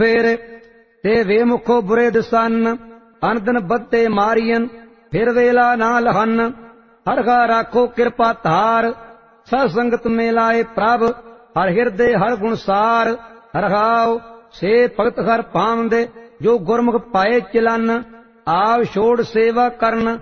फेरे ते वे मुखो बुरे दिसन अनदन बदते मारियन फिर वेला ना लहन हरगा राखो कृपा धार सत्संगत में लाए प्रभ हर हृदय हर गुणसार हरगाओ से भगत हर पावंदे जो गुरमुख पाए चिलन आव छोड़ सेवा करन